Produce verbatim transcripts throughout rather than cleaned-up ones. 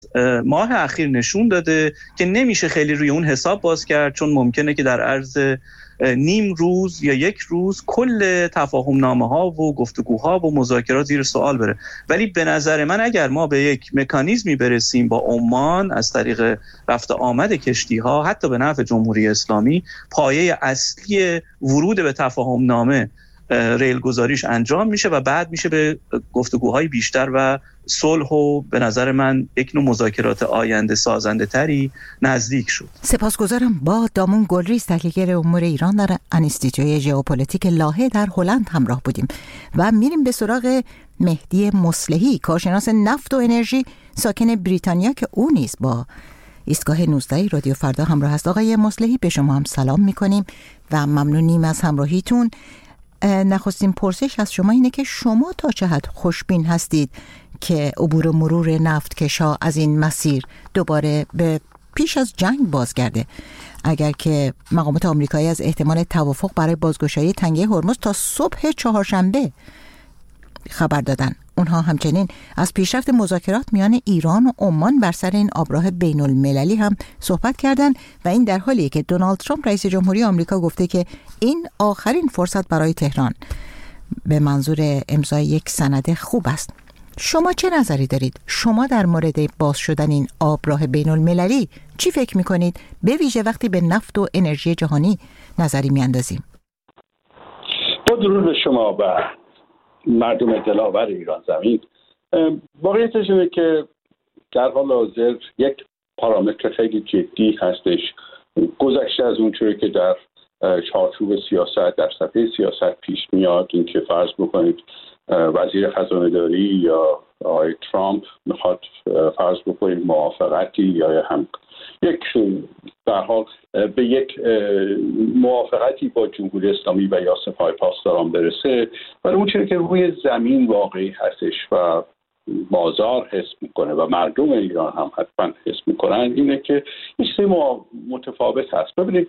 ماه اخیر نشون داده که نمیشه خیلی روی اون حساب باز کرد، چون ممکنه که در عرض نیم روز یا یک روز کل تفاهم نامه ها و گفتگوها و مذاکرات زیر سوال بره. ولی به نظر من اگر ما به یک مکانیزمی برسیم با عمان از طریق رفت آمد کشتی ها، حتی به نفع جمهوری اسلامی، پایه اصلی ورود به تفاهم نامه ریل گذاریش انجام میشه و بعد میشه به گفتگوهای بیشتر و صلح و به نظر من یک نوع مذاکرات آینده سازنده تری نزدیک شد. سپاسگزارم. با دامون گلریز، تحلیلگر امور ایران در انستیتوی ژئوپلیتیک لاهه در هلند همراه بودیم و میریم به سراغ مهدی مصلحی، کارشناس نفت و انرژی ساکن بریتانیا که او نیز با ایستگاه نوزده رادیو فردا همراه است. آقای مصلحی، به شما هم سلام میکنیم و ممنونیم از همراهیتون. نخستین پرسش از شما اینه که شما تا چه حد خوشبین هستید که عبور و مرور نفتکش‌ها از این مسیر دوباره به پیش از جنگ بازگرده، اگر که مقامات آمریکایی از احتمال توافق برای بازگشایی تنگه هرمز تا صبح چهارشنبه خبر دادن. اونها همچنین از پیشرفت مذاکرات میان ایران و عمان بر سر این آبراه بین المللی هم صحبت کردن و این در حالیه که دونالد ترامپ رئیس جمهوری آمریکا گفته که این آخرین فرصت برای تهران به منظور امضای یک سند خوب است. شما چه نظری دارید؟ شما در مورد باز شدن این آبراه بین المللی چی فکر میکنید؟ به ویژه وقتی به نفت و انرژی جهانی نظری میاندازیم. با درود به شما و مردم دلاور ایران زمین. واقعیتش اینه که در حال حاضر یک پارامتر خیلی جدی هستش، گذشته از اون چیزی که در چارچوب سیاست در صفحه سیاست پیش میاد، این که فرض بکنید وزیر خزانه‌داری یا آقای ترامپ میخواد فرض بکنید موافقتی یا هم یک در حال به یک موافقتی با جمهوری اسلامی و یا سپاه پاسداران برسه، ولی اون چیزی که روی زمین واقعی هستش و بازار حس میکنه و مردم ایران هم حتما حس میکنن اینه که این چیز متفاوت هست. ببینید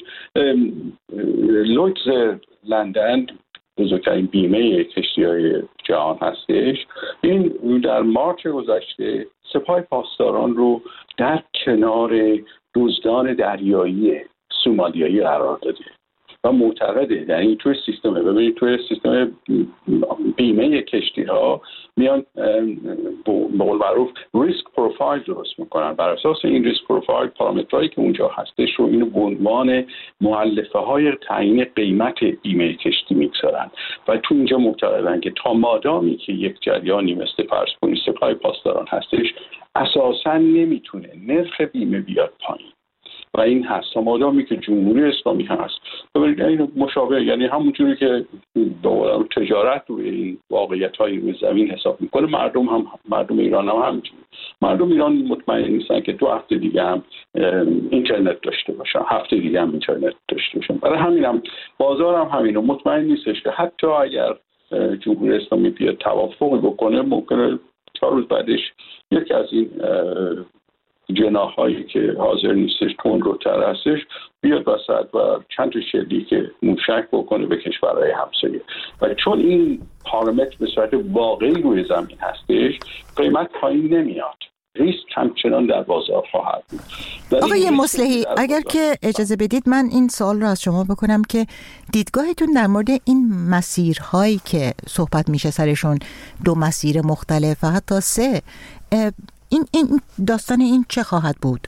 لویدز لندن بزرگترین بیمه کشتی‌های جهان هستش، این در مارچ گذشته سپاه پاسداران رو در کنار دزدان دریایی سومالیایی قرار داده و معتقده، یعنی توی سیستم ببینید توی سیستم بیمه کشتی ها میان به قول معروف ریسک پروفایل درست میکنن، بر اساس این ریسک پروفایل پارامترهایی که اونجا هستش رو اینو به عنوان مؤلفه های تعیین قیمت بیمه کشتی میگذارن و تو اینجا معتقدن که تا مادامی که یک جریانی مثل فرض کنید سپاه پاسداران هستش اساسا نمیتونه نرخ بیمه بیاد پایین و این هست تا مادامی که جمهوری اسلامی هست. ببینید این مشابه، یعنی همونجوری که دوباره تجارت روی این واقعیت‌های روی زمین حساب میکنه، مردم هم مردم ایران هم همینجوری. مردم ایران مطمئن نیستن که دو هفته دیگه هم اینترنت داشته باشن، هفته دیگه هم اینترنت داشته باشن. برای همین هم بازار هم همینو مطمئن نیستش که حتی اگر جمهوری اسلامی بیاد توافق بکنه، ممکنه چهار روز بعدش یکی از این جناح‌هایی که حاضر نیستش تندروتر هستش بیاد وسط و چند تا شلیک موشک بکنه به کشورهای همسایه و چون این پارامتر به صورت واقعی روی زمین هستش قیمت پایین نمیاد، ریسک همچنان در بازار خواهد بود. آقای مصلحی، اگر که اجازه بدید من این سوال رو از شما بکنم که دیدگاهتون در مورد این مسیرهایی که صحبت میشه سرشون، دو مسیر مختلف و حتی سه، این این داستان این چه خواهد بود؟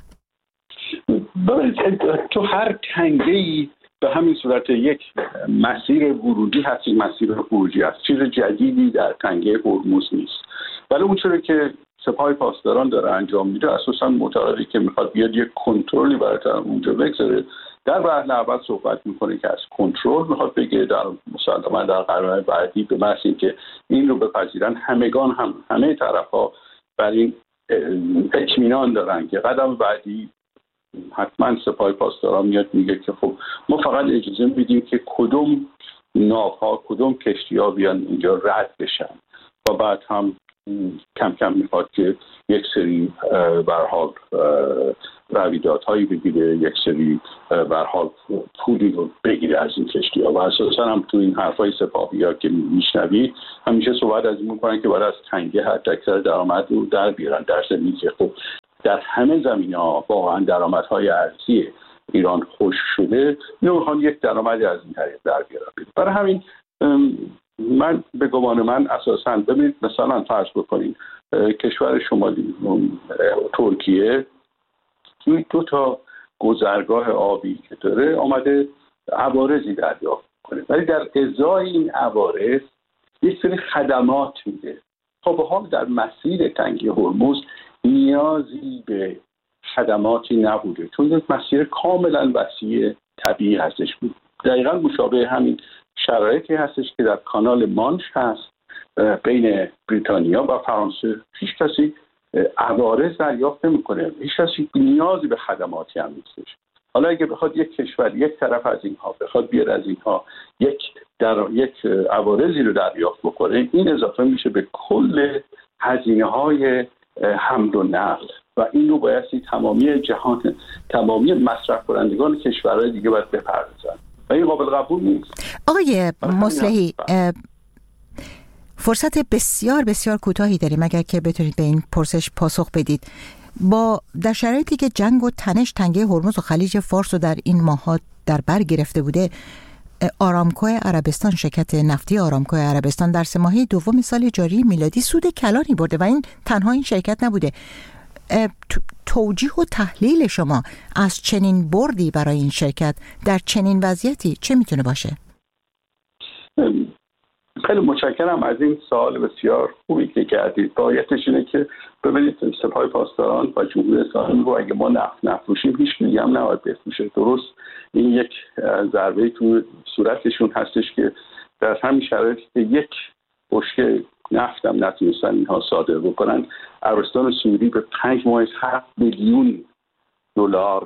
تو هر تنگه‌ای به همین صورت یک مسیر ورودی هست، یک مسیر خروجی هست، چیز جدیدی در تنگه هرمز نیست. ولی اون چیزی که سپاه پاسداران داره انجام میده اساساً معتقده که میخواد بیاد یک کنترلی برای اونجا بگذاره. در وهله اول صحبت میکنه که از کنترل میخواد بگه، در مسلما در قرار بعدی به محض اینکه این رو بپذیرن همگان هم همه طرف‌ها بر این اطمینان دارن که قدم بعدی حتما سپاه پاسداران میاد میگه که خب ما فقط اجازه میدیم که کدوم ناوها کدوم کشتی‌ها بیان اینجا رد بشن و بعد هم کم کم میخواد که یک سری به هر حال رویدادهایی بگیره، یک سری به هر حال پولی رو بگیره از این کشتی‌ها. و اساسا هم تو این حرفای سپاهی‌ها که میشنوید همیشه صحبت از این میکنن که باید از تنگه حد اکثر درآمد رو در بیارن، در زمینی که خب در همه زمینه‌ها واقعا درآمدهای ارزی ایران خوش شده، نمیخوان یک درآمدی از این طریق در بیارن. برای همین من به گمان من اساساً ببینید مثلا فرض بکنید کشور شمالی ترکیه توی دو تا گذرگاه آبی که داره آمده عوارضی دریافت کنه، ولی در ازای این عوارض یک سری خدمات میده. تا به حال در مسیر تنگی هرمز نیازی به خدماتی نبوده، چون یک مسیر کاملا وسیع طبیعی هستش. دقیقاً مشابه همین شرایطی هستش که در کانال مانش هست بین بریتانیا و فرانسه. هیچ کسی عوارض دریافت نمی‌کنه، هیچ کسی نیازی به خدماتی هم نیستش. حالا اگه بخواد یک کشور یک طرف از اینها بخواد بیاد از اینها یک در یک عوارضی رو دریافت بکنه، این اضافه میشه به کل هزینه‌های حمل و نقل و این رو بایستی تمامی جهان، تمامی مصرف کنندگان کشورهای دیگه باید بپردازن و این قابل قبول نیست. آقای مصلحی، فرصت بسیار بسیار کوتاهی داریم اگر که بتونید به این پرسش پاسخ بدید. با در شرایطی که جنگ و تنش تنگه هرمز و خلیج فارس رو در این ماه‌ها در بر گرفته بوده، آرامکو عربستان، شرکت نفتی آرامکو عربستان در سه ماهه دوم سال جاری میلادی سود کلانی برده و این تنها این شرکت نبوده. توجیه و تحلیل شما از چنین بردی برای این شرکت در چنین وضعیتی چه میتونه باشه؟ خیلی متشکرم از این سوال بسیار خوبی که کردید. واقعیتش اینه که ببینید سپاه پاسداران و جمهوری اسلامی رو اگه ما نفت نفروشیم هیچ کی هم نباید بفروشه. درست این یک ضربه تو صورتشون هستش که در همین شرایطی که یک بشکه نفت هم نتونستن اینها صادر بکنن، عربستان سعودی به پنج ماه هفت میلیون دلار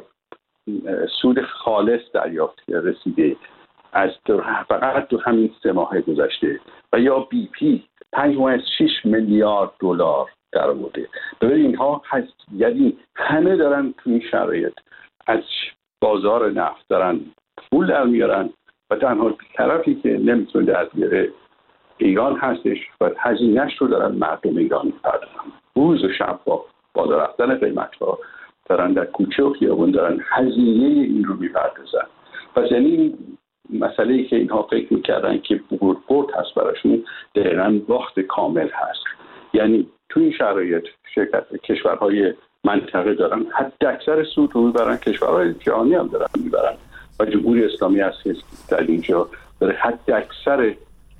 سود خالص دریافت رسیده از فقط تو همین سه ماه گذشته. و یا بی پی پنج ماه شش میلیارد دلار درآورده. ببین اینها هست، یعنی همه دارن تو این شرایط از بازار نفت دارن پول در میارن و تنها طرفی که نمیتونه در بیاره ایران هستش و هزینه‌اش رو دارن مردم ایران می‌پردازن. روز و شب با بالا رفتن قیمت‌ها دارن در کوچه و خیابون دارن هزینه این رو می‌پردازن. پس یعنی مسئله‌ای که اینها فکر می‌کردن که برد برد هست براشون دقیقاً باخت کامل هست. یعنی تو این شرایط شرکت کشورهای منطقه دارن حتی اکثر سود رو میبرن، کشورهای جهانی هم دارن میبرن و جمهوری اسلامی هست که در اینجا داره حتی اکثر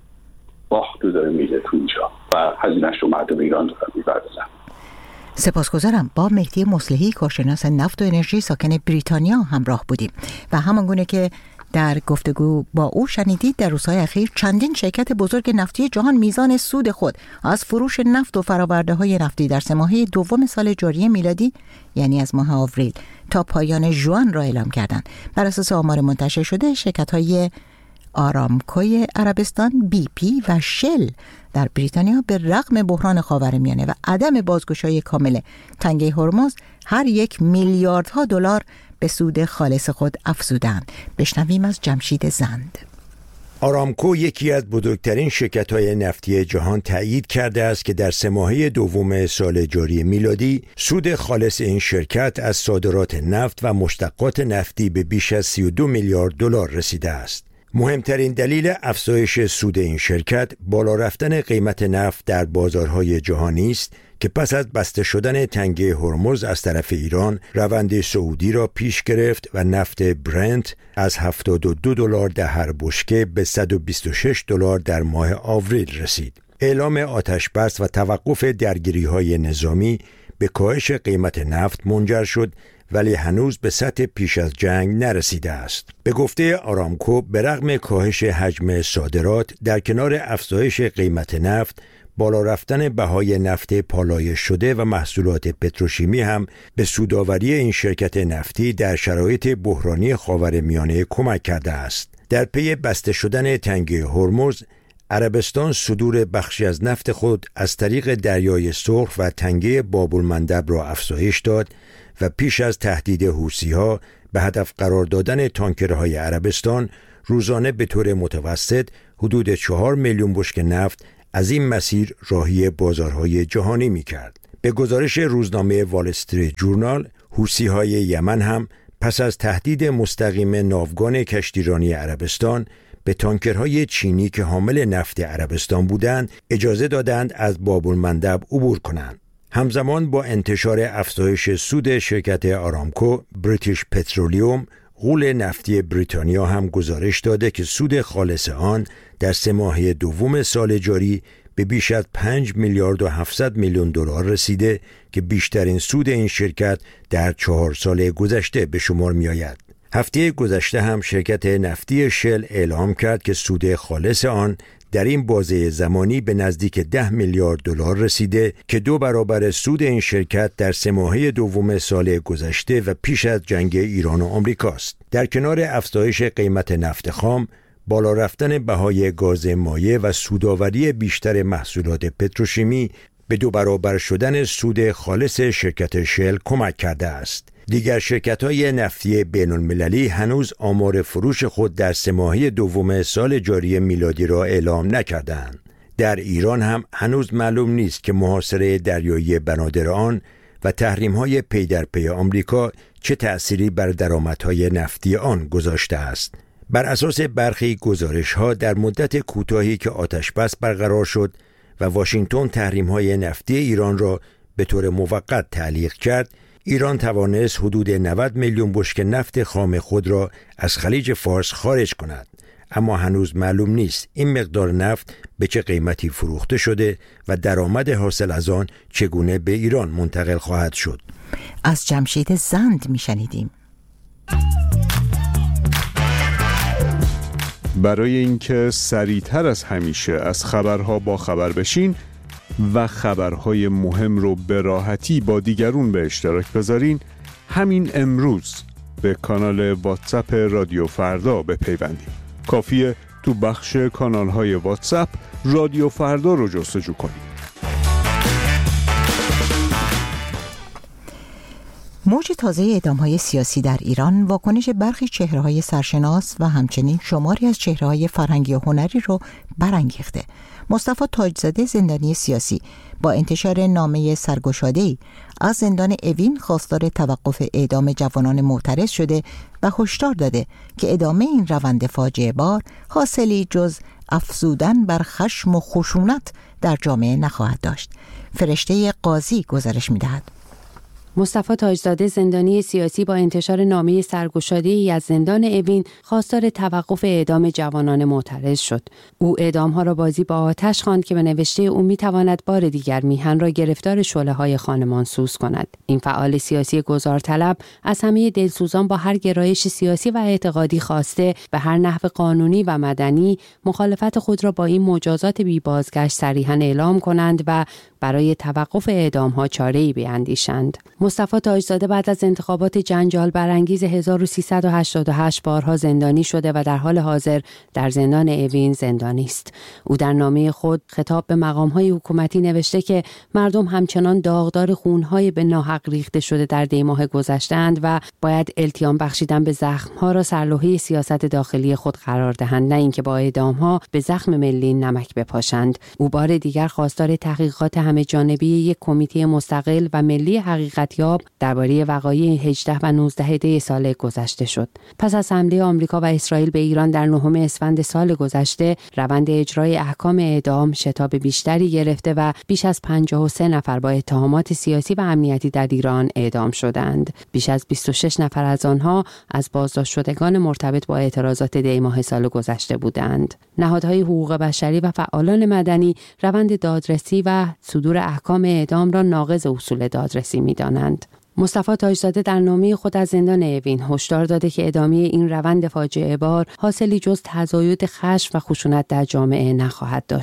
باخت رو داره میده تو اینجا و هزینه‌اش رو مردم ایران دارن میبردازن. سپاسگزارم. با مهدی مصلحی، کارشناس نفت و انرژی ساکن بریتانیا همراه بودیم و همانگونه که در گفتگو با او شنیدید در روزهای اخیر چندین شرکت بزرگ نفتی جهان میزان سود خود از فروش نفت و فرآورده‌های نفتی در سه ماهه دوم سال جاری میلادی، یعنی از ماه آوریل تا پایان ژوئن را اعلام کردند. بر اساس آمار منتشر شده شرکت‌های آرامکوی عربستان، بی پی و شل در بریتانیا به رغم بحران خاورمیانه و عدم بازگشایی کامل تنگه هرمز هر یک میلیاردها دلار به سود خالص خود افزودند. بشنویم از جمشید زند. آرامکو یکی از بزرگترین شرکت‌های نفتی جهان تأیید کرده است که در سه ماهه دوم سال جاری میلادی سود خالص این شرکت از صادرات نفت و مشتقات نفتی به بیش از سی و دو میلیارد دلار رسیده است. مهمترین دلیل افزایش سود این شرکت بالا رفتن قیمت نفت در بازارهای جهانی است که پس از بسته شدن تنگه هرمز از طرف ایران روند سعودی را پیش گرفت و نفت برنت از هفتاد و دو دلار در هر بشکه به صد و بیست و شش دلار در ماه آوریل رسید. اعلام آتش بس و توقف درگیری‌های نظامی به کاهش قیمت نفت منجر شد، ولی هنوز به سطح پیش از جنگ نرسیده است. به گفته آرامکو به رغم کاهش حجم صادرات در کنار افزایش قیمت نفت، بالا رفتن بهای نفت پالایش شده و محصولات پتروشیمی هم به سودآوری این شرکت نفتی در شرایط بحرانی خاورمیانه کمک کرده است. در پی بسته شدن تنگه هرمز، عربستان صدور بخشی از نفت خود از طریق دریای سرخ و تنگه باب المندب را افزایش داد و پیش از تهدید حوثی‌ها به هدف قرار دادن تانکرهای عربستان روزانه به طور متوسط حدود چهار میلیون بشکه نفت از این مسیر راهی بازارهای جهانی می‌کرد. به گزارش روزنامه وال استریت جورنال، حوثی‌های یمن هم پس از تهدید مستقیم ناوگان کشتیرانی عربستان به تانکرهای چینی که حامل نفت عربستان بودند اجازه دادند از باب المندب عبور کنند. همزمان با انتشار افزایش سود شرکت آرامکو، بریتیش پترولیوم، غول نفتی بریتانیا هم گزارش داده که سود خالص آن در سه ماهه دوم سال جاری به بیش از پنج میلیارد و هفتصد میلیون دلار رسیده که بیشترین سود این شرکت در چهار سال گذشته به شمار می آید. هفته گذشته هم شرکت نفتی شل اعلام کرد که سود خالص آن در این بازه زمانی به نزدیک ده میلیارد دلار رسیده که دو برابر سود این شرکت در سه ماهه دوم سال گذشته و پیش از جنگ ایران و آمریکاست. در کنار افزایش قیمت نفت خام، بالا رفتن بهای گاز مایع و سودآوری بیشتر محصولات پتروشیمی به دو برابر شدن سود خالص شرکت شل کمک کرده است. دیگر شرکت‌های نفتی بین‌المللی هنوز آمار فروش خود در سه ماهه دوم سال جاری میلادی را اعلام نکردند. در ایران هم هنوز معلوم نیست که محاصره دریایی بنادر آن و تحریم‌های پی در پی آمریکا چه تأثیری بر درآمدهای نفتی آن گذاشته است. بر اساس برخی گزارش‌ها در مدت کوتاهی که آتش‌بس برقرار شد و واشنگتن تحریم‌های نفتی ایران را به طور موقت تعلیق کرد، ایران توانست حدود نود میلیون بشکه نفت خام خود را از خلیج فارس خارج کند، اما هنوز معلوم نیست این مقدار نفت به چه قیمتی فروخته شده و درآمد حاصل از آن چگونه به ایران منتقل خواهد شد. از جمشید زند میشنیدیم. برای اینکه سریعتر از همیشه از خبرها با خبر بشین و خبرهای مهم رو به راحتی با دیگرون به اشتراک بذارین، همین امروز به کانال واتساپ رادیو فردا بپیوندید. کافیه تو بخش کانالهای واتساپ رادیو فردا رو جستجو کنید. موج تازه اعدام‌های سیاسی در ایران واکنش برخی چهره‌های سرشناس و همچنین شماری از چهره‌های فرهنگی و هنری رو برانگیخته. مصطفی تاجزاده زندانی سیاسی با انتشار نامه سرگشاده‌ای از زندان اوین خواستار توقف اعدام جوانان معترض شده و هشدار داده که ادامه این روند فاجعه بار حاصلی جز افزودن بر خشم و خشونت در جامعه نخواهد داشت. فرشته قاضی گزارش می‌دهد. مصطفی تاجزاده زندانی سیاسی با انتشار نامه سرگشاده‌ای از زندان اوین خواستار توقف اعدام جوانان معترض شد. او اعدام‌ها را بازی با آتش خواند که به نوشته او می‌تواند بار دیگر میهن را گرفتار شعله‌های خانمانسوز کند. این فعال سیاسی گذارطلب از همه دلسوزان با هر گرایش سیاسی و اعتقادی خواسته به هر نحو قانونی و مدنی مخالفت خود را با این مجازات بی‌بازگشت صریحاً اعلام کنند و برای توقف اعدام‌ها چاره‌ای بیاندیشند. مصطفی تاجزاده بعد از انتخابات جنجال برانگیز هزار و سیصد و هشتاد و هشت بارها زندانی شده و در حال حاضر در زندان اوین زندانی است. او در نامه خود خطاب به مقام‌های حکومتی نوشته که مردم همچنان داغدار خون‌های به ناحق ریخته شده در دی ماه گذشته‌اند و باید التیام بخشیدن به زخم‌ها را سرلوحه سیاست داخلی خود قرار دهند، نه اینکه با اعدام‌ها به زخم ملی نمک بپاشند. او بار دیگر خواستار تحقیقات همه جانبی یک کمیته مستقل و ملی حقیقتیاب درباره وقایع هجده و نوزده دی سال گذشته شد. پس از حمله آمریکا و اسرائیل به ایران در نهم اسفند سال گذشته، روند اجرای احکام اعدام شتاب بیشتری گرفته و بیش از پنجاه و سه نفر با اتهامات سیاسی و امنیتی در ایران اعدام شدند. بیش از بیست و شش نفر از آنها از بازداشت شدگان مرتبط با اعتراضات دی ماه سال گذشته بودند. نهادهای حقوق بشری و فعالان مدنی روند دادرسی و صدور احکام اعدام را ناقض اصول دادرسی می‌دانند. مصطفی تاجزاده در نامه خود از زندان اوین هشدار داده که ادامه این روند فاجعه بار حاصلی جز تزاید خشم و خشونت در جامعه نخواهد داشت.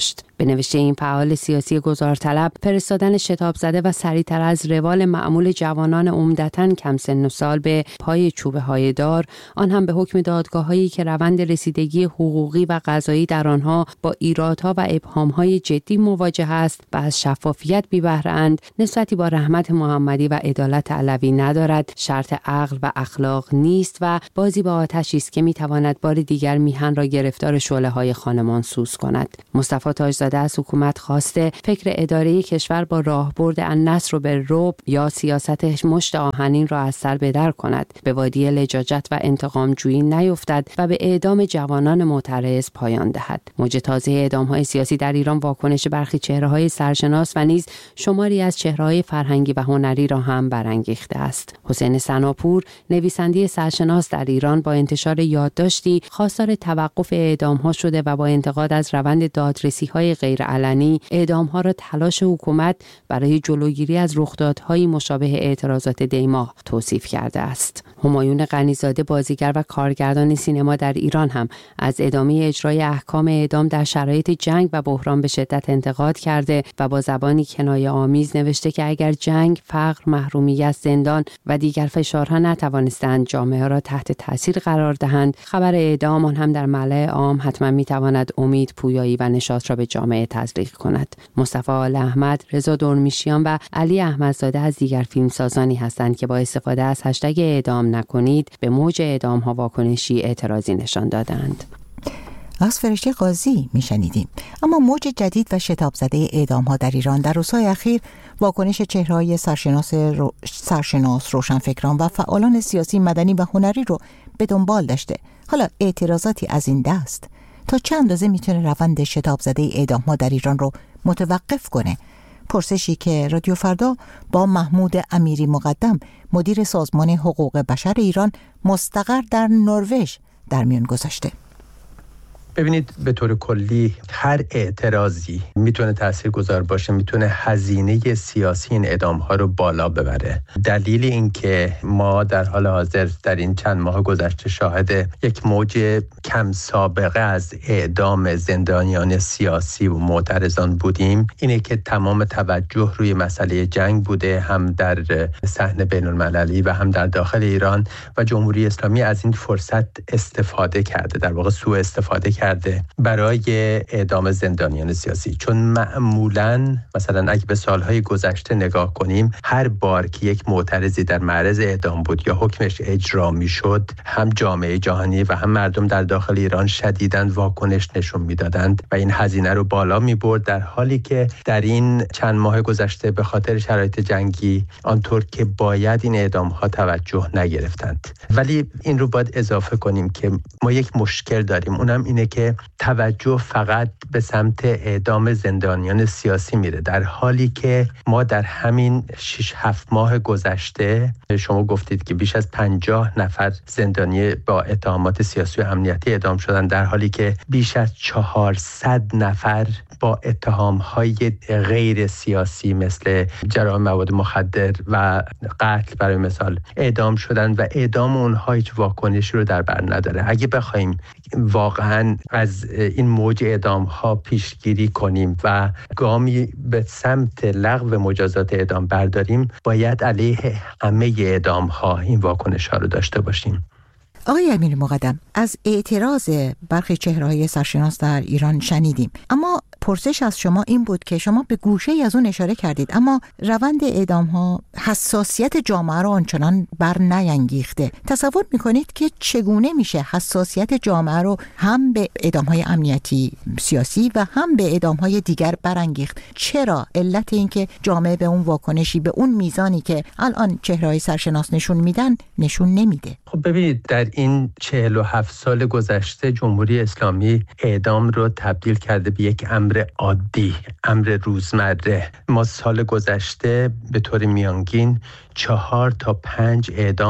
به نوشته این فعال سیاسی گذارطلب، فرستادن شتاب زده و سریعتر از روال معمول جوانان عمدتاً کم سن و سال به پای چوبه های دار، آن هم به حکم دادگاه‌هایی که روند رسیدگی حقوقی و قضایی در آنها با ایرادها و ابهام‌های جدی مواجه است و از شفافیت بی بهره‌اند، نسبتی با رحمت محمدی و عدالت علوی ندارد، شرط عقل و اخلاق نیست و بازی با آتشی است که می‌تواند بار دیگر میهن را گرفتار شعله‌های خانمان سوز کند. مصطفی تاجزاده از حکومت خواسته فکر اداره کشور با راهبرد النصر به رعب یا سیاست مشت آهنین را از سر بدر کند، به وادی لجاجت و انتقام جویی نیفتد و به اعدام جوانان معترض پایان دهد. موج تازه اعدام‌های سیاسی در ایران واکنش برخی چهره‌های سرشناس و نیز شماری از چهره‌های فرهنگی و هنری را هم برانگیخته است. حسین سناپور، نویسنده سرشناس در ایران، با انتشار یادداشتی خواستار توقف اعدام‌ها شده و با انتقاد از روند دادرسی‌های غیرعلنی اعدام‌ها را تلاش حکومت برای جلوگیری از رخدادهای مشابه اعتراضات دیماه توصیف کرده است. همایون غنی‌زاده، بازیگر و کارگردان سینما در ایران، هم از ادامه اجرای احکام اعدام در شرایط جنگ و بحران به شدت انتقاد کرده و با زبانی کنایه آمیز نوشته که اگر جنگ، فقر، محرومیت، زندان و دیگر فشارها نتوانستند جامعه را تحت تاثیر قرار دهند، خبر اعدام آن هم در ملأ عام حتما میتواند امید، پویایی و نشاط را به جامعه تزریق کند. مصطفی آل احمد، رضا دورمیشیان و علی احمدزاده از دیگر فیلمسازانی هستند که با استفاده از هشتگ اعدام نکنید به موج اعدام ها واکنشی اعتراضی نشان دادند. از فرشته قاضی میشنیدیم. اما موج جدید و شتاب زده اعدام ها در ایران در روزهای اخیر واکنش چهره‌های سرشناس رو... سرشناس روشنفکران و فعالان سیاسی، مدنی و هنری رو به دنبال داشته. حالا اعتراضاتی از این دست تا چند اندازه میتونه روند شتاب زده اعدام ها در ایران رو متوقف کنه؟ پرسشی که رادیو فردا با محمود امیری مقدم، مدیر سازمان حقوق بشر ایران مستقر در نروژ، در میان گذاشته. ببینید، به طور کلی هر اعتراضی میتونه تاثیرگذار باشه، میتونه هزینه سیاسی این اعدام‌ها رو بالا ببره. دلیل این که ما در حال حاضر در این چند ماه گذشته شاهد یک موج کم سابقه از اعدام زندانیان سیاسی و معترضان بودیم اینه که تمام توجه روی مسئله جنگ بوده، هم در صحنه بین‌المللی و هم در داخل ایران، و جمهوری اسلامی از این فرصت استفاده کرده، در واقع سوء استفاده کرده کرده برای اعدام زندانیان سیاسی. چون معمولاً مثلا اگه به سالهای گذشته نگاه کنیم، هر بار که یک معترضی در معرض اعدام بود یا حکمش اجرا میشد، هم جامعه جهانی و هم مردم در داخل ایران شدیداً واکنش نشون میدادند و این هزینه رو بالا میبرد، در حالی که در این چند ماه گذشته به خاطر شرایط جنگی آنطور که باید این اعدام ها توجه نگرفتند. ولی این رو باید اضافه کنیم که ما یک مشکل داریم، اونم اینه که توجه فقط به سمت اعدام زندانیان سیاسی میره، در حالی که ما در همین شش هفت ماه گذشته، شما گفتید که بیش از پنجاه نفر زندانی با اتهامات سیاسی و امنیتی اعدام شدن، در حالی که بیش از چهارصد نفر با اتهام‌های غیر سیاسی مثل جرائم مواد مخدر و قتل برای مثال اعدام شدن و اعدام اونها هیچ واکنشی رو در بر نداره. اگه بخوایم واقعاً از این موج اعدام‌ها پیشگیری کنیم و گامی به سمت لغو مجازات اعدام برداریم، باید علیه همه اعدام‌ها این واکنش‌ها رو داشته باشیم. آقای امیری مقدم، از اعتراض برخی چهره‌های سرشناس در ایران شنیدیم، اما پرسش از شما این بود که شما به گوشه‌ای از اون اشاره کردید، اما روند اعدام‌ها حساسیت جامعه را آنچنان بر نینگیخته. تصور می‌کنید که چگونه میشه حساسیت جامعه رو هم به اعدام‌های امنیتی سیاسی و هم به اعدام‌های دیگر برانگیخت؟ چرا علت این که جامعه به اون واکنشی به اون میزانی که الان چهره‌های سرشناس نشون میدن نشون نمیده؟ خب ببینید، در این چهل و هفت سال گذشته جمهوری اسلامی اعدام رو تبدیل کرده به یک امر عادی، امر روزمره. ما سال گذشته به طور میانگین چهار تا پنج اعدام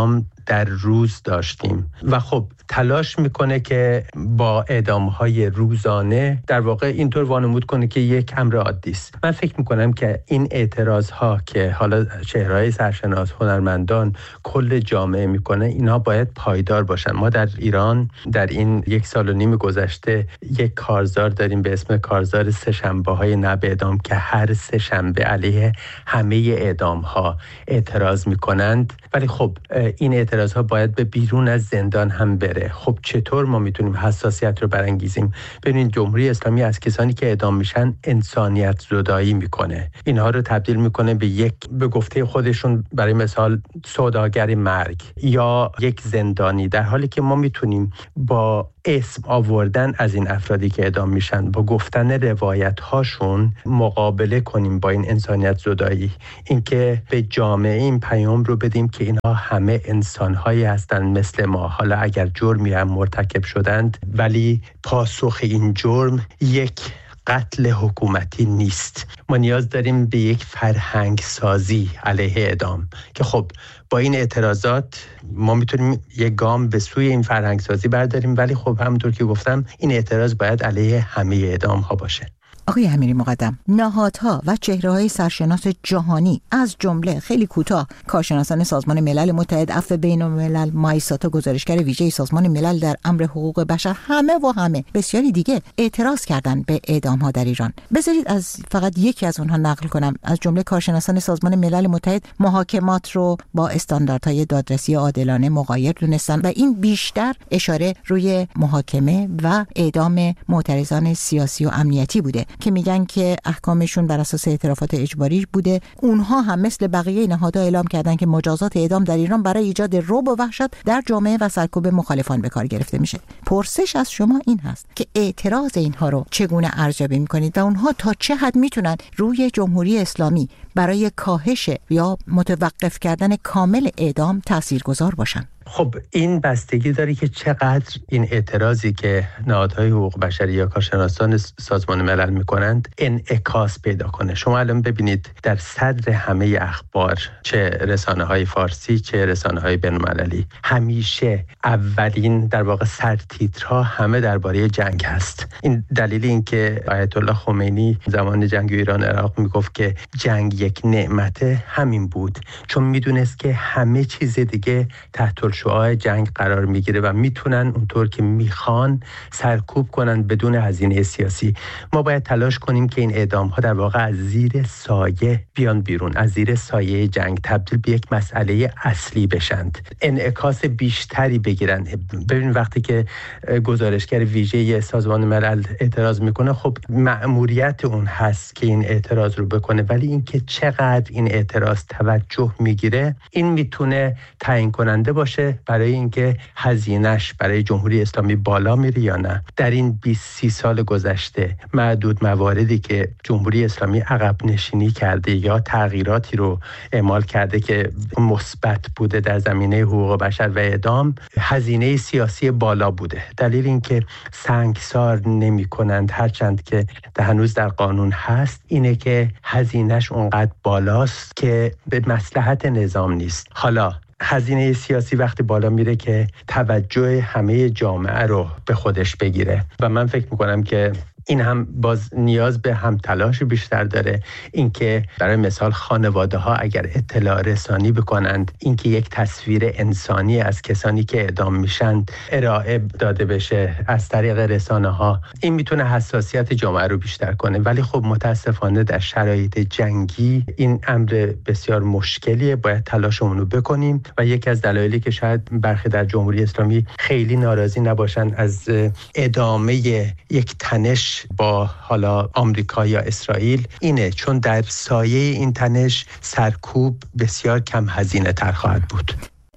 در روز داشتیم و خب تلاش میکنه که با اعدام‌های روزانه در واقع اینطور وانمود کنه که یک امر عادی است. من فکر میکنم که این اعتراض‌ها که حالا چهره‌های سرشناس، هنرمندان، کل جامعه میکنه، اینها باید پایدار باشن. ما در ایران در این یک سال و نیم گذشته یک کارزار داریم به اسم کارزار سه شنبه‌های نه به اعدام که هر سه شنبه علیه همه اعدام‌ها اعتراض میکنند. ولی خب این اعتراض‌ها باید به بیرون از زندان هم بره. خب چطور ما میتونیم حساسیت رو برانگیزیم؟ ببینید جمهوری اسلامی از کسانی که اعدام میشن انسانیت زدایی میکنه، اینها رو تبدیل میکنه به یک، به گفته خودشون برای مثال سوداگر مرگ یا یک زندانی، در حالی که ما میتونیم با اسم آوردن از این افرادی که اعدام میشن، با گفتن روایت هاشون مقابله کنیم با این انسانیت زدایی. اینکه به جامعه این پیام رو بدیم که اینها همه انسان‌هایی هستند مثل ما، حالا اگر جرمی هم مرتکب شدند ولی پاسخ این جرم یک قتل حکومتی نیست. ما نیاز داریم به یک فرهنگ سازی علیه اعدام که خب با این اعتراضات ما میتونیم یک گام به سوی این فرهنگ سازی برداریم، ولی خب همونطور که گفتم این اعتراض باید علیه همه اعدام ها باشه. آقای امیری مقدم، نهادها و چهره‌های سرشناس جهانی از جمله خیلی کوتاه کارشناسان سازمان ملل متحد، عفو بین‌الملل، مایساتا گزارشگر ویژه سازمان ملل در امر حقوق بشر، همه و همه بسیاری دیگه اعتراض کردن به اعدام‌ها در ایران. بذارید از فقط یکی از اونها نقل کنم. از جمله کارشناسان سازمان ملل متحد محاکمات رو با استانداردهای دادرسی عادلانه مغایر دونستن و این بیشتر اشاره روی محاکمه و اعدام معترضان سیاسی و امنیتی بوده که میگن که احکامشون بر اساس اعترافات اجباری بوده. اونها هم مثل بقیه نهادها اعلام کردن که مجازات اعدام در ایران برای ایجاد رعب و وحشت در جامعه و سرکوب مخالفان به کار گرفته میشه. پرسش از شما این هست که اعتراض اینها رو چگونه ارزیابی میکنید و اونها تا چه حد میتونن روی جمهوری اسلامی برای کاهش یا متوقف کردن کامل اعدام تاثیرگذار باشن؟ خب این بستگی داره که چقدر این اعتراضی که نهادهای حقوق بشری یا کارشناسان سازمان ملل میکنند انعکاس پیدا کنه. شما الان ببینید در صدر همه اخبار، چه رسانه های فارسی چه رسانه های بین‌المللی، همیشه اولین در واقع سرتیترها همه درباره جنگ هست. این دلیل این که آیت الله خمینی زمان جنگ ایران عراق میگفت که جنگ یک نعمت همین بود، چون میدونست که همه چیز دیگه تحت شعاع جنگ قرار میگیره و میتونن اونطور که میخوان سرکوب کنن بدون هزینه سیاسی. ما باید تلاش کنیم که این اعدام ها در واقع از زیر سایه بیان بیرون، از زیر سایه جنگ تبدیل به یک مسئله اصلی بشند، انعکاس بیشتری بگیرن. ببین وقتی که گزارشگر ویژه سازمان ملل اعتراض میکنه، خب مأموریت اون هست که این اعتراض رو بکنه، ولی اینکه چقدر این اعتراض توجه میگیره این میتونه تعیین کننده باشه برای اینکه هزینه‌اش برای جمهوری اسلامی بالا میره یا نه. در این بیست سی سال گذشته معدود مواردی که جمهوری اسلامی عقب نشینی کرده یا تغییراتی رو اعمال کرده که مثبت بوده در زمینه حقوق بشر و اعدام، هزینه سیاسی بالا بوده. دلیل اینکه سنگسار نمی‌کنند هرچند که هنوز در قانون هست اینه که هزینه‌اش اونقدر بالاست که به مصلحت نظام نیست. حالا هزینه سیاسی وقتی بالا میره که توجه همه جامعه رو به خودش بگیره و من فکر میکنم که این هم باز نیاز به هم تلاش بیشتر داره. اینکه برای مثال خانواده ها اگر اطلاع رسانی بکنند، اینکه یک تصویر انسانی از کسانی که اعدام میشن ارائه داده بشه از طریق رسانه ها، این میتونه حساسیت جامعه رو بیشتر کنه. ولی خب متاسفانه در شرایط جنگی این امر بسیار مشکلیه، باید تلاشمون رو بکنیم و یکی از دلایلی که شاید برخی در جمهوری اسلامی خیلی ناراضی نباشن از ادامه یک تنش با حالا آمریکا یا اسرائیل اینه، چون در سایه این تنش سرکوب بسیار کم هزینه تر خواهد بود.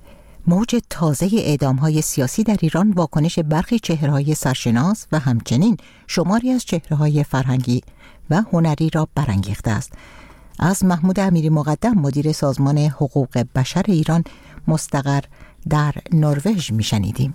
موج تازه اعدام‌های سیاسی در ایران واکنش برخی چهره‌های سرشناس و همچنین شماری از چهره‌های فرهنگی و هنری را برانگیخته است. از محمود امیری مقدم، مدیر سازمان حقوق بشر ایران مستقر در نروژ میشنیدیم.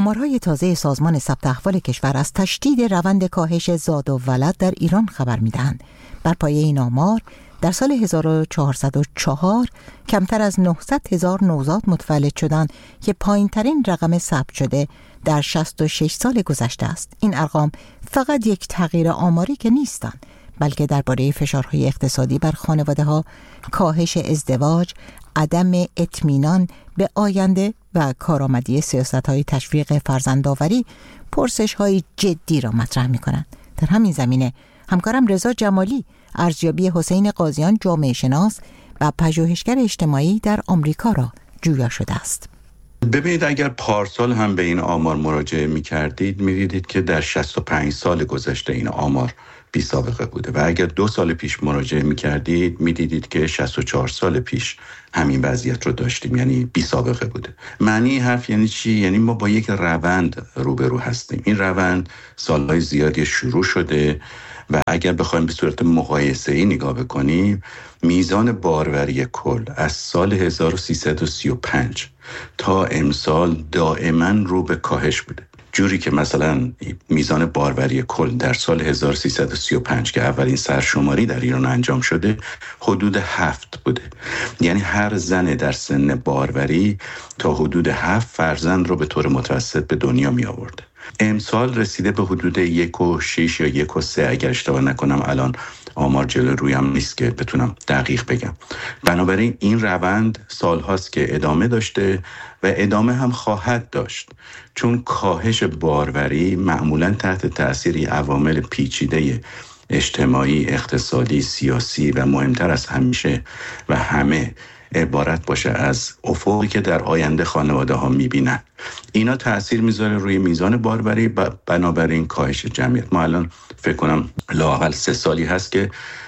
آمارهای تازه سازمان ثبت احوال کشور از تشدید روند کاهش زاد و ولد در ایران خبر می‌دهند. بر پایه این آمار در سال هزار و چهارصد و چهار کمتر از نهصد هزار نوزاد متولد شدند که پایین‌ترین رقم ثبت شده در شصت و شش سال گذشته است. این ارقام فقط یک تغییر آماری که نیستند، بلکه درباره فشارهای اقتصادی بر خانواده‌ها، کاهش ازدواج، عدم اطمینان به آینده و کارآمدی سیاست‌های تشویق فرزندآوری پرسش‌های جدی را مطرح می‌کنند. در همین زمینه همکارم رضا جمالی ارزیابی حسین قاضیان جامعه شناس و پژوهشگر اجتماعی در آمریکا را جویا شده است. ببینید، اگر پارسال هم به این آمار مراجعه می‌کردید می‌دیدید که در شصت و پنج سال گذشته این آمار بی سابقه بوده و اگر دو سال پیش مراجعه می‌کردید می‌دیدید که شصت و چهار سال پیش همین وضعیت رو داشتیم، یعنی بی سابقه بوده. معنی حرف یعنی چی؟ یعنی ما با یک روند روبرو هستیم. این روند سالهای زیادی شروع شده و اگر بخوایم به صورت مقایسه‌ای نگاه بکنیم، میزان باروری کل از سال هزار و سیصد و سی و پنج تا امسال دائما رو به کاهش بوده. جوری که مثلا میزان باروری کل در سال هزار و سیصد و سی و پنج که اولین سرشماری در ایران انجام شده حدود هفت بوده. یعنی هر زن در سن باروری تا حدود هفت فرزند رو به طور متوسط به دنیا می آورده. امسال رسیده به حدود یک و شیش یا یک و سه، اگر اشتباه نکنم، الان آمار جلو رویم نیست که بتونم دقیق بگم. بنابراین این روند سالهاست که ادامه داشته و ادامه هم خواهد داشت، چون کاهش باروری معمولاً تحت تأثیر عوامل پیچیده اجتماعی، اقتصادی، سیاسی و مهمتر از همیشه و همه عبارت باشه از افقی که در آینده خانواده ها میبینن. اینا تأثیر میذاره روی میزان باروری و بنابراین کاهش جمعیت. ما الان فکر کنم لااقل سه سالی هست که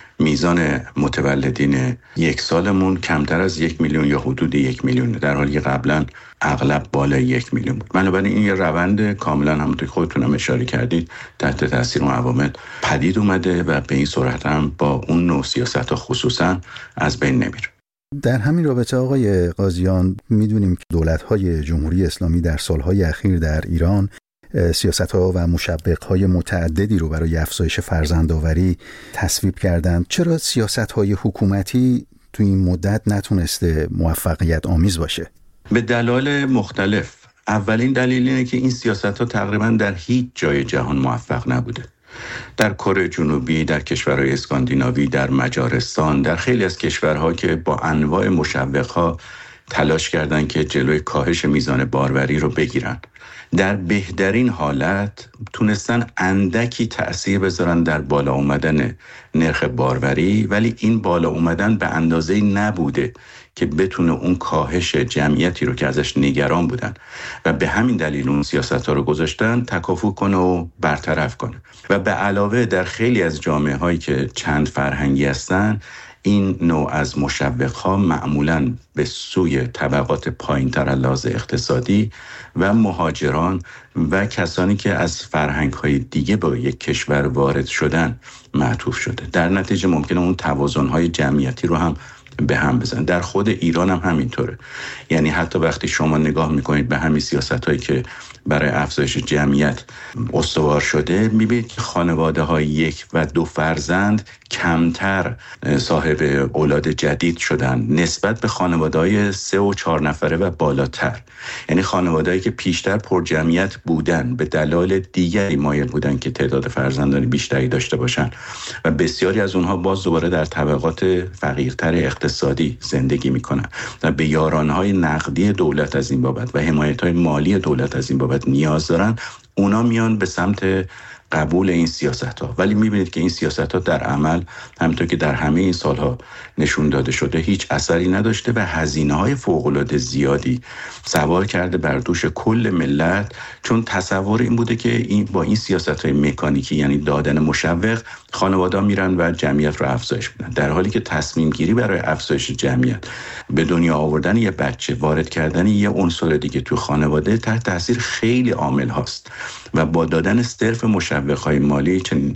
میزان متولدین یک سالمون کمتر از یک میلیون یا حدود یک میلیون، در حالی که قبلا اغلب بالای یک میلیون بود. بنابراین این یه روند کاملا همونطور که خودتونم اشاره کردید تحت تاثیر اون عوامل پدید اومده و به این صورت هم با اون نوع سیاست‌ها خصوصا از بین نمیره. در همین رابطه آقای قاضیان، میدونیم که دولت‌های جمهوری اسلامی در سالهای اخیر در ایران سیاست‌ها و مشوق‌های متعددی رو برای افزایش فرزندآوری تصویب کردند. چرا سیاست‌های حکومتی تو این مدت نتونسته موفقیت آمیز باشه؟ به دلایل مختلف. اولین دلیل اینه که این سیاست‌ها تقریباً در هیچ جای جهان موفق نبوده. در کره جنوبی، در کشورهای اسکاندیناوی، در مجارستان، در خیلی از کشورها که با انواع مشوق‌ها تلاش کردند که جلوی کاهش میزان باروری رو بگیرن، در بهترین حالت تونستن اندکی تأثیر بذارن در بالا اومدن نرخ باروری، ولی این بالا اومدن به اندازه‌ای نبوده که بتونه اون کاهش جمعیتی رو که ازش نگران بودن و به همین دلیل اون سیاست‌ها رو گذاشتن تکافؤ کنه و برطرف کنه. و به علاوه در خیلی از جامعه هایی که چند فرهنگی هستن، این نوع از مشوق‌ها معمولاً به سوی طبقات پایین‌تر از لحاظ اقتصادی و مهاجران و کسانی که از فرهنگ‌های دیگه به یک کشور وارد شدن معطوف شده. در نتیجه ممکنه اون توازن‌های جمعیتی رو هم به هم بزن. در خود ایران هم همینطوره. یعنی حتی وقتی شما نگاه میکنید به همین سیاست‌هایی که برای افزایش جمعیت استوار شده، میبینید که خانواده های یک و دو فرزند کمتر صاحب اولاد جدید شدن نسبت به خانواده های سه و چهار نفره و بالاتر. یعنی خانواده هایی که پیشتر پر جمعیت بودن به دلایل دیگری مایل بودن که تعداد فرزندان بیشتری داشته باشن و بسیاری از اونها باز دوباره در طبقات فقیرتر اقتصادی زندگی میکنن و به یارانهای نقدی دولت از این بابت و حمایت‌های مالی دولت از این بابت نیاز دارن. اونا میان به سمت قبول این سیاست‌ها، ولی می‌بینید که این سیاست‌ها در عمل همونطور که در همه این سال‌ها نشون داده شده هیچ اثری نداشته و هزینه‌های فوق‌العاده زیادی سوار کرده بر دوش کل ملت، چون تصور این بوده که این با این سیاست‌های مکانیکی یعنی دادن مشوق خانواده‌ها میرن و جمعیت رو افزایش میدن، در حالی که تصمیم گیری برای افزایش جمعیت، به دنیا آوردن یه بچه، وارد کردن یه عنصر دیگه تو خانواده تحت تاثیر خیلی عامل هاست و با دادن صرف مشوق‌های مالی چنین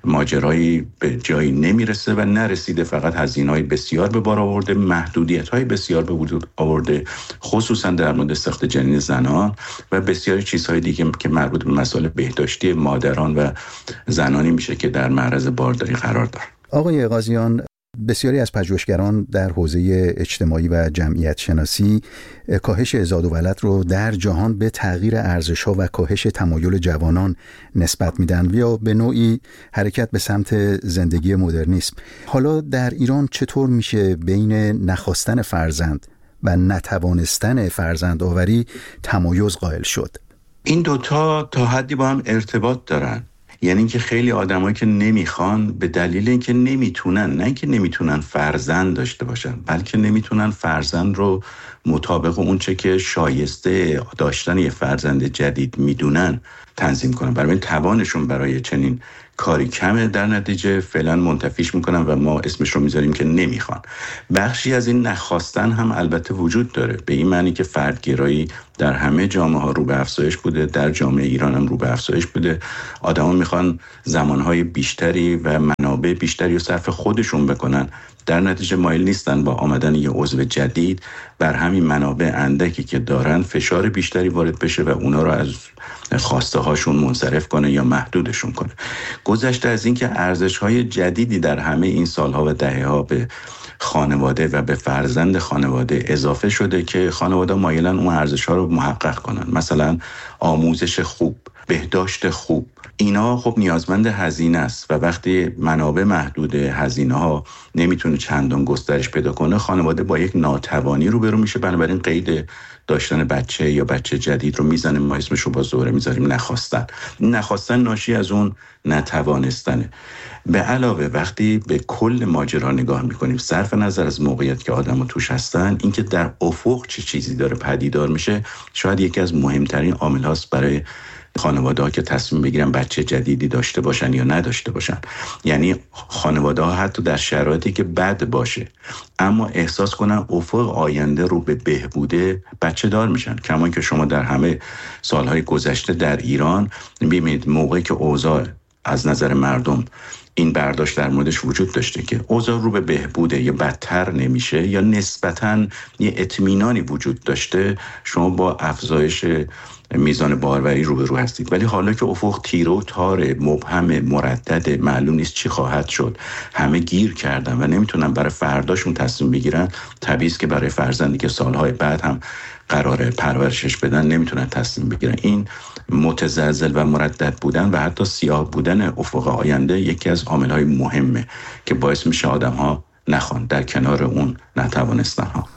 ماجرایی به جایی نمیرسه و نرسیده، فقط هزینه‌های بسیار به بار آورده، محدودیت‌های بسیار به وجود آورده، خصوصا در مورد ساخت جنین زنان و بسیاری چیزهای دیگه که مربوط به مسائل بهداشتی مادران و زنانی میشه که در معرض بارداری قرار دارن. آقای قاضیان، بسیاری از پژوهشگران در حوزه اجتماعی و جمعیت شناسی کاهش ازاد و ولد رو در جهان به تغییر ارزش‌ها و کاهش تمایل جوانان نسبت میدن یا به نوعی حرکت به سمت زندگی مدرنیسم. حالا در ایران چطور میشه بین نخواستن فرزند و نتوانستن فرزند آوری تمایز قائل شد؟ این دوتا تا حدی با هم ارتباط دارن. یعنی اینکه خیلی آدمایی که نمیخوان به دلیل اینکه نمیتونن، نه اینکه نمیتونن فرزند داشته باشن، بلکه نمیتونن فرزند رو مطابق اون چه که شایسته داشتن یه فرزند جدید میدونن تنظیم کنن. برای این توانشون برای چنین کاری کمه، در نتیجه فعلا منتفیش میکنن و ما اسمش رو میذاریم که نمیخوان. بخشی از این نخواستن هم البته وجود داره، به این معنی که فردگرایی در همه جامعه ها رو به افزایش بوده، در جامعه ایران هم رو به افزایش بوده. آدما میخوان زمانهای بیشتری و منابع بیشتری رو صرف خودشون بکنن، در نتیجه مایل نیستن با آمدن یه عضو جدید بر همین منابع اندکی که دارن فشار بیشتری وارد بشه و اونا رو از خواسته هاشون منصرف کنه یا محدودشون کنه. گذشته از این که ارزش‌های جدیدی در همه این سالها و دهه‌ها به خانواده و به فرزند خانواده اضافه شده که خانواده مایلن اون ارزش‌ها رو محقق کنن. مثلا آموزش خوب، بهداشت خوب، اینا خب نیازمند هزینه است و وقتی منابع محدود، هزینه ها نمیتونه چندان گسترش پیدا کنه، خانواده با یک ناتوانی روبرو میشه. بنابراین قید داشتن بچه یا بچه جدید رو میزنه، ما اسمش رو با زهره میذاریم نخواستن. نخواستن ناشی از اون نتوانستنه. به علاوه وقتی به کل ماجرا نگاه میکنیم صرف نظر از موقعیت که آدم توش هستن، اینکه در افق چه چیزی داره پدیدار میشه شاید یکی از مهمترین عامل هاست برای خانواده ها که تصمیم بگیرن بچه جدیدی داشته باشن یا نداشته باشن. یعنی خانواده ها حتی در شرایطی که بد باشه اما احساس کنن افق آینده رو به بهبوده بچه دار میشن. کما که شما در همه سالهای گذشته در ایران ببینید موقعی که اوضاع از نظر مردم این برداشت در موردش وجود داشته که اوضاع رو به بهبوده یا بدتر نمیشه یا نسبتاً یه اطمینانی وجود داشته، شما با افزایش میزان باروری روبرو هستید. ولی حالا که افق تیره و تار، مبهم، مردد، معلوم نیست چی خواهد شد، همه گیر کردن و نمیتونن برای فرداشون تصمیم بگیرن، طبیعیه که برای فرزندی که سالهای بعد هم قراره پرورشش بدن نمیتونن تصمیم بگیرن. این متزلزل و مردد بودن و حتی سیاه بودن افق آینده یکی از عامل‌های مهمه که باعث میشه آدم‌ها نخوان در کنار اون نتوانستن‌ها.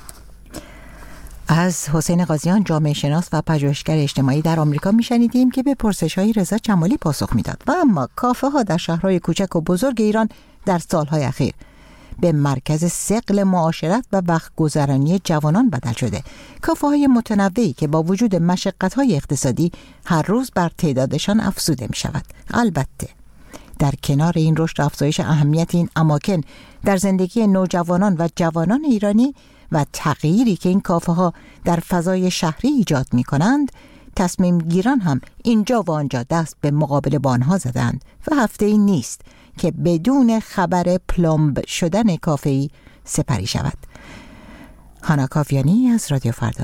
از حسین قاضیان، جامعه شناس و پژوهشگر اجتماعی در آمریکا میشنیدیم که به پرسش‌های رضا جمالی پاسخ میداد. و اما کافه‌ها در شهرهای کوچک و بزرگ ایران در سالهای اخیر به مرکز ثقل معاشرت و وقت گذرانی جوانان بدل شده. کافه‌های متنوعی که با وجود مشقت‌های اقتصادی هر روز بر تعدادشان افزوده می‌شود. البته در کنار این رشد و افزایش اهمیت این اماکن در زندگی نوجوانان و جوانان ایرانی و تغییری که این کافه‌ها در فضای شهری ایجاد می‌کنند، تصمیم گیران هم اینجا و آنجا دست به مقابله با آنها زدند و هفته ای نیست که بدون خبر پلمب شدن کافه‌ای سپری شود. هانا کاویانی از رادیو فردا.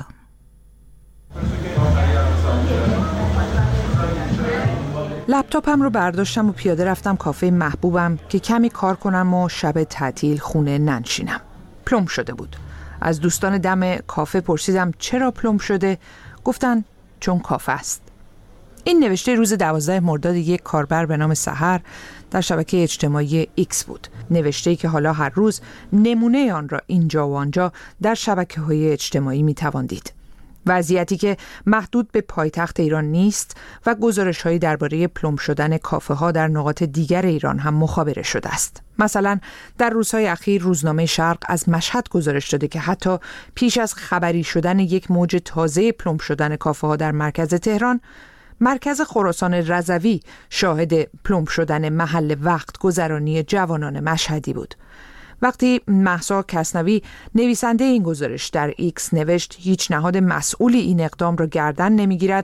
لپتاپم رو برداشتم و پیاده رفتم کافه محبوبم که کمی کار کنم و شب تعطیل خونه ننشینم. پلمب شده بود. از دوستان دم کافه پرسیدم چرا پلمب شده؟ گفتن چون کافه است. این نوشته روز دوازده مرداد یک کاربر به نام سحر در شبکه اجتماعی ایکس بود. نوشته‌ای که حالا هر روز نمونه آن را اینجا و آنجا در شبکه‌های اجتماعی می‌توان دید. وضعیتی که محدود به پایتخت ایران نیست و گزارش‌هایی درباره پلمب شدن کافه‌ها در نقاط دیگر ایران هم مخابره شده است. مثلا در روزهای اخیر روزنامه شرق از مشهد گزارش داده که حتی پیش از خبری شدن یک موج تازه پلمب شدن کافه‌ها در مرکز تهران، مرکز خراسان رضوی شاهد پلمب شدن محل وقت گذرانی جوانان مشهدی بود. وقتی مهسا کسنوی نویسنده این گزارش در ایکس نوشت هیچ نهاد مسئولی این اقدام را گردن نمیگیرد،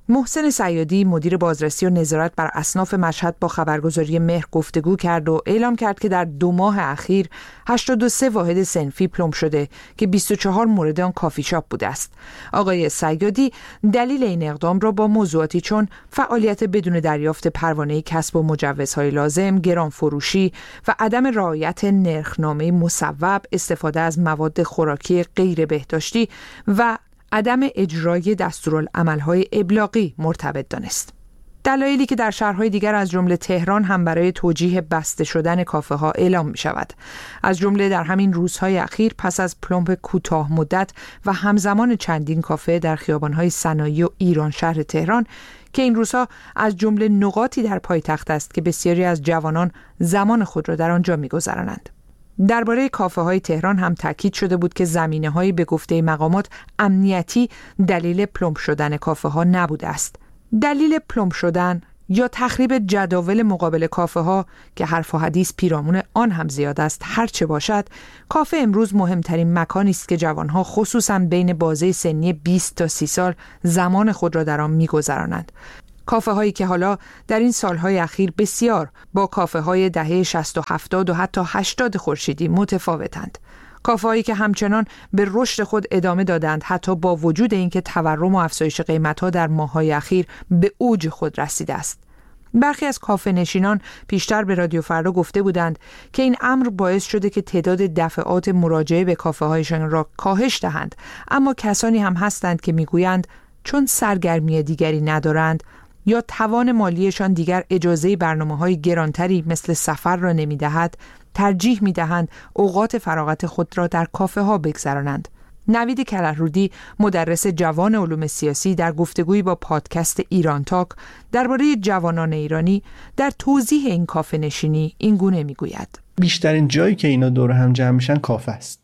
محسن صیادی مدیر بازرسی و نظارت بر اصناف مشهد با خبرگزاری مهر گفتگو کرد و اعلام کرد که در دو ماه اخیر هشتاد و سه واحد صنفی پلم شده که بیست و چهار مورد آن کافی شاپ بوده است. آقای صیادی دلیل این اقدام را با موضوعاتی چون فعالیت بدون دریافت پروانه کسب و مجوزهای لازم، گران فروشی و عدم رعایت نرخنامه مصوب، استفاده از مواد خوراکی غیر بهداشتی و عدم اجرای دستورالعمل‌های ابلاغی مرتبط دانست. دلایلی که در شهرهای دیگر از جمله تهران هم برای توجیه بسته شدن کافه ها اعلام می شود. از جمله در همین روزهای اخیر پس از پلمپ کوتاه مدت و همزمان چندین کافه در خیابان‌های صنایع و ایران شهر تهران که این روزها از جمله نقاطی در پایتخت است که بسیاری از جوانان زمان خود را در آنجا می‌گذرانند. درباره کافه های تهران هم تاکید شده بود که زمینه هایی به گفته مقامات امنیتی دلیل پلمپ شدن کافه ها نبوده است. دلیل پلمپ شدن یا تخریب جداول مقابل کافه ها که حرف و حدیث پیرامون آن هم زیاد است، هرچه باشد کافه امروز مهمترین مکانی است که جوانها خصوصا بین بازه سنی بیست تا سی سال زمان خود را در آن می‌گذرانند. کافه هایی که حالا در این سالهای اخیر بسیار با کافه های دهه شصت و هفتاد و حتی هشتاد خورشیدی متفاوتند. کافه هایی که همچنان به رشد خود ادامه دادند حتی با وجود اینکه تورم و افزایش قیمت ها در ماه‌های اخیر به اوج خود رسیده است. برخی از کافه نشینان پیشتر به رادیو فردا گفته بودند که این امر باعث شده که تعداد دفعات مراجعه به کافه هایشان را کاهش دهند، اما کسانی هم هستند که میگویند چون سرگرمی دیگری ندارند یا توان مالیشان دیگر اجازه برنامه‌های گرانتری مثل سفر را نمی‌دهد، ترجیح می‌دهند اوقات فراغت خود را در کافه ها بگذرانند. نوید کلهرودی مدرس جوان علوم سیاسی در گفتگویی با پادکست ایران تاک درباره جوانان ایرانی در توضیح این کافه نشینی این گونه می‌گوید: بیشترین جایی که اینا دور هم جمع میشن کافه است.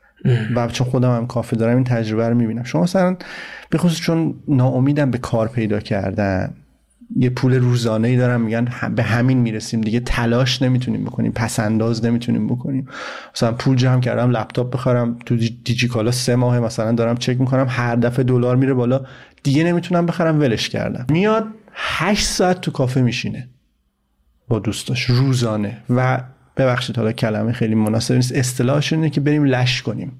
و چون خودم هم کافه دارم این تجربه رو می‌بینم. شما مثلا به خصوص چون ناامیدم به کار پیدا کردن، یه پول روزانه‌ای دارم، میگن به همین میرسیم دیگه، تلاش نمیتونیم بکنیم، پس انداز نمیتونیم بکنیم. مثلا پول جمع کردم لپتاپ بخرم، تو دیجیکالا سه ماه مثلا دارم چک میکنم، هر دفعه دلار میره بالا، دیگه نمیتونم بخرم، ولش کردم. میاد هشت ساعت تو کافه میشینه با دوستاش روزانه و ببخشید حالا کلمه خیلی مناسب نیست، اصطلاحش اینه که بریم لش کنیم.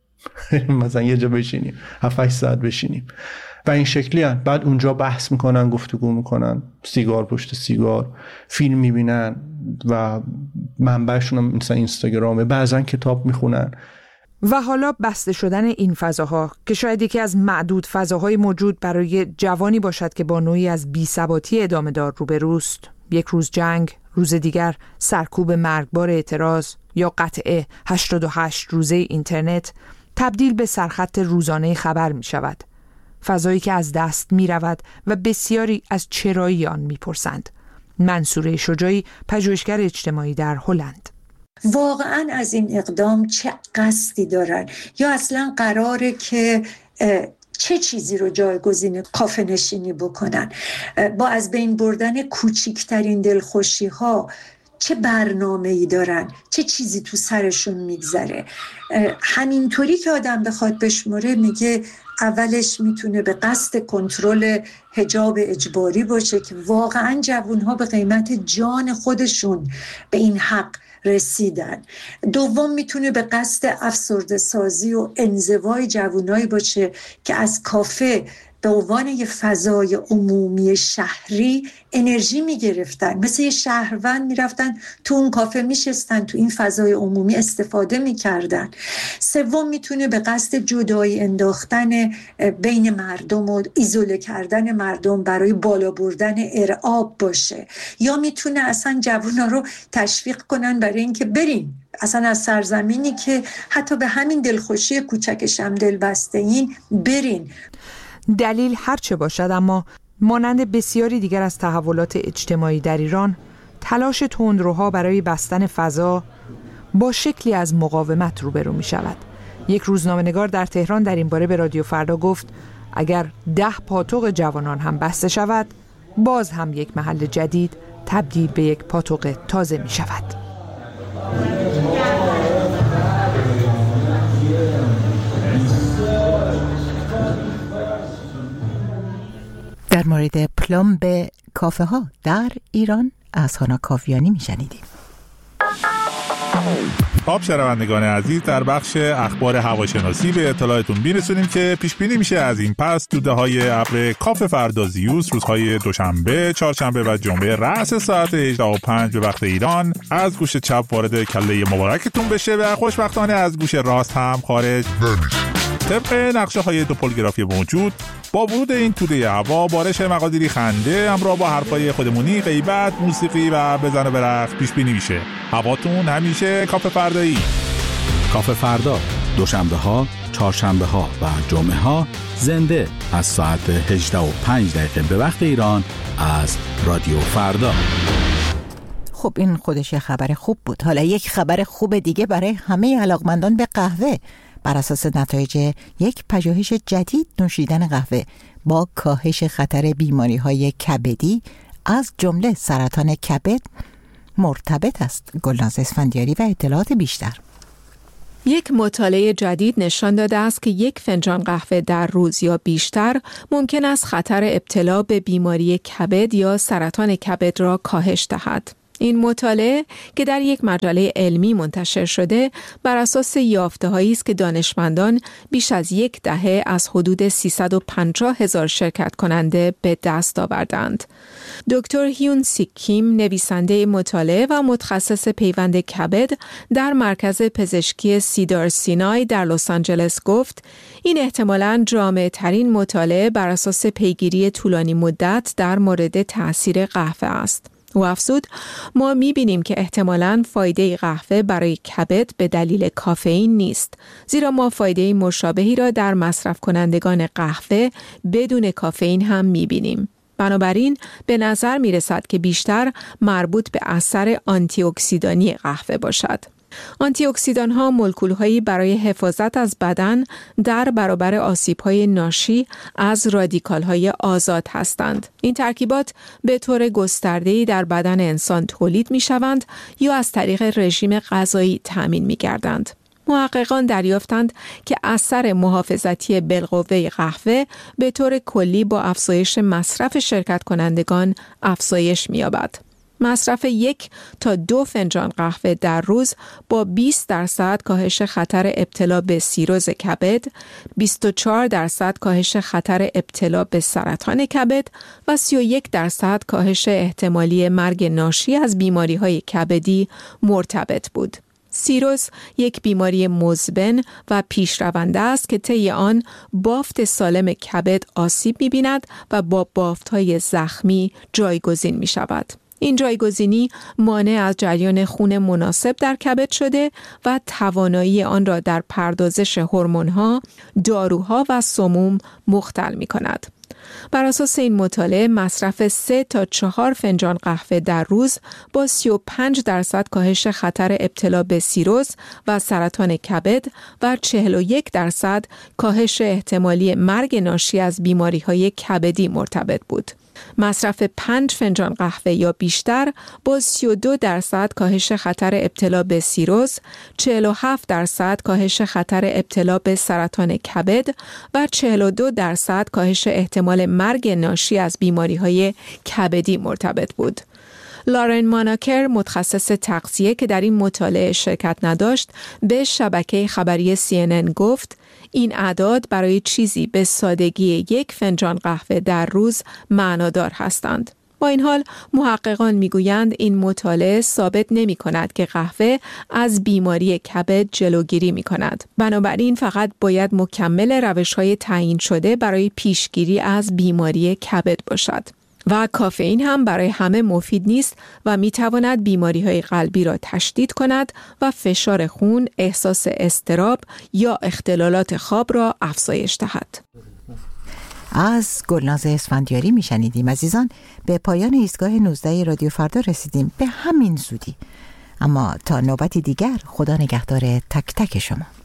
مثلا یه جا بشینیم هفت هشت ساعت بشینیم و این شکلی هن. بعد اونجا بحث میکنن، گفتگو میکنن، سیگار پشت سیگار، فیلم میبینن و منبعشون هم مثلا اینستاگرامه، بعضن کتاب میخونن. و حالا بسته شدن این فضاها که شاید یکی از معدود فضاهای موجود برای جوانی باشد که با نوعی از بی‌ثباتی ادامه دار روبروست، یک روز جنگ، روز دیگر سرکوب مرگبار اعتراض یا قطع هشتاد و هشت روزه اینترنت، تبدیل به سرخط روزانه خبر می شود. فضایی که از دست می رود و بسیاری از چرایی آن می پرسند. منصوره شجاعی، پژوهشگر اجتماعی در هلند: واقعا از این اقدام چه قصدی دارن یا اصلا قراره که چه چیزی رو جایگزین کافه نشینی بکنن؟ با از بین بردن کوچکترین دلخوشی ها چه برنامه‌ای دارن؟ چه چیزی تو سرشون میگذره؟ همینطوری که آدم بخواد بشمره، میگه اولش میتونه به قصد کنترل حجاب اجباری باشه که واقعا جوانها به قیمت جان خودشون به این حق رسیدن. دوم میتونه به قصد افسرده سازی و انزوای جوانایی باشه که از کافه به عنوان یه فضای عمومی شهری انرژی میگرفتن، مثل یه شهروند میرفتن تو اون کافه میشستن، تو این فضای عمومی استفاده میکردن. سوم میتونه به قصد جدایی انداختن بین مردم و ایزوله کردن مردم برای بالا بردن ارعاب باشه، یا میتونه اصلا جوونا رو تشویق کنن برای اینکه برین اصلا از سرزمینی که حتی به همین دلخوشی کوچکش هم دل بسته این برین. دلیل هرچه باشد، اما مانند بسیاری دیگر از تحولات اجتماعی در ایران، تلاش تندروها برای بستن فضا با شکلی از مقاومت روبرو می شود. یک روزنامه‌نگار در تهران در این باره به رادیو فردا گفت اگر ده پاتوق جوانان هم بسته شود، باز هم یک محل جدید تبدیل به یک پاتوق تازه می شود. در در مورد پلمب کافه ها در ایران از هانا کاویانی میشنیدیم. خب شنوندگان عزیز، در بخش اخبار هواشناسی به اطلاعتون میرسونیم که پیش بینی میشه از این پس توده های ابر کاف فردا زیوس روزهای دوشنبه، چهارشنبه و جمعه رأس ساعت هجده و پنج به وقت ایران از گوش چپ وارد کله مبارکتون بشه و خوشبختانه از گوش راست هم خارج نمیشه. طبق نقشه های توپولوگرافی موجود، با ورود این توده هوا بارش مقادیری خنده همراه با حرفای خودمونی، غیبت، موسیقی و بزن و برقص پیش بینی میشه. هواتون همیشه کاف فردایی. کاف فردا دوشنبه ها، چهارشنبه ها و جمعه ها زنده از ساعت هجده و پنج دقیقه به وقت ایران از رادیو فردا. خب این خودش خبر خوب بود. حالا یک خبر خوب دیگه برای همه علاقمندان به قهوه. بر اساس نتایج یک پژوهش جدید، نوشیدن قهوه با کاهش خطر بیماری‌های کبدی از جمله سرطان کبد مرتبط است. گلناز اسفندیاری و اطلاعات بیشتر. یک مطالعه جدید نشان داده است که یک فنجان قهوه در روز یا بیشتر ممکن است خطر ابتلا به بیماری کبد یا سرطان کبد را کاهش دهد. این مطالعه که در یک مجله علمی منتشر شده بر اساس یافته‌هایی است که دانشمندان بیش از یک دهه از حدود سیصد و پنجاه هزار شرکت کننده به دست آوردند. دکتر هیون سیک کیم، نویسنده مطالعه و متخصص پیوند کبد در مرکز پزشکی سیدار سینای در لس آنجلس گفت این احتمالاً جامع ترین مطالعه بر اساس پیگیری طولانی مدت در مورد تأثیر قهوه است. و افزود ما می‌بینیم که احتمالاً فایده قهوه برای کبد به دلیل کافئین نیست، زیرا ما فایده مشابهی را در مصرف کنندگان قهوه بدون کافئین هم می‌بینیم. بنابراین به نظر می‌رسد که بیشتر مربوط به اثر آنتی اکسیدانی قهوه باشد. آنتی اکسیدان ها مولکول هایی برای حفاظت از بدن در برابر آسیب های ناشی از رادیکال های آزاد هستند. این ترکیبات به طور گسترده‌ای در بدن انسان تولید می شوند یا از طریق رژیم غذایی تأمین می گردند. محققان دریافتند که اثر محافظتی بالقوه قهوه به طور کلی با افزایش مصرف شرکت کنندگان افزایش می یابد. مصرف یک تا دو فنجان قهوه در روز با بیست درصد کاهش خطر ابتلا به سیروز کبد، بیست و چهار درصد کاهش خطر ابتلا به سرطان کبد و سی و یک درصد کاهش احتمالی مرگ ناشی از بیماری‌های کبدی مرتبط بود. سیروز یک بیماری مزمن و پیشرونده است که طی آن بافت سالم کبد آسیب می‌بیند و با بافت‌های زخمی جایگزین می‌شود. این جایگزینی مانع از جریان خون مناسب در کبد شده و توانایی آن را در پردازش هورمون‌ها، داروها و سموم مختل می‌کند. بر اساس این مطالعه مصرف سه تا چهار فنجان قهوه در روز با سی و پنج درصد کاهش خطر ابتلا به سیروز و سرطان کبد و چهل و یک درصد کاهش احتمالی مرگ ناشی از بیماری‌های کبدی مرتبط بود. مصرف پنج فنجان قهوه یا بیشتر با سی و دو درصد کاهش خطر ابتلا به سیروز، چهل و هفت درصد کاهش خطر ابتلا به سرطان کبد و چهل و دو درصد کاهش احتمال مرگ ناشی از بیماری‌های کبدی مرتبط بود. لارن ماناکر، متخصص تغذیه که در این مطالعه شرکت نداشت، به شبکه خبری سی ان ان گفت این اعداد برای چیزی به سادگی یک فنجان قهوه در روز معنادار هستند. با این حال محققان میگویند این مطالعه ثابت نمی کند که قهوه از بیماری کبد جلوگیری می کند. بنابراین فقط باید مکمل روش‌های تعیین شده برای پیشگیری از بیماری کبد باشد. و کافئین هم برای همه مفید نیست و می تواند بیماری های قلبی را تشدید کند و فشار خون، احساس اضطراب یا اختلالات خواب را افزایش دهد. از گلناز اسفندیاری می شنیدیم. عزیزان، به پایان ایستگاه نوزده رادیو فردا رسیدیم، به همین زودی. اما تا نوبتی دیگر، خدا نگهدار تک تک شما.